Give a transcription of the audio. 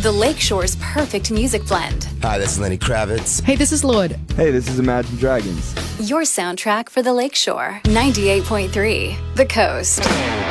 the Lakeshore's perfect music blend. Hi, this is Lenny Kravitz. Hey, this is Lord. Hey, this is Imagine Dragons. Your soundtrack for the Lakeshore. 98.3 The Coast.